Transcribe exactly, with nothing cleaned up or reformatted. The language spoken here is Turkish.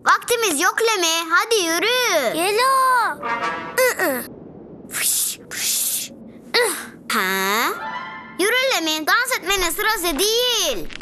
Vaktimiz yok Lemi. Hadi yürü. Gelo. Fış, fış. Ha? Yürü Lemi. Dans etmenin sırası değil.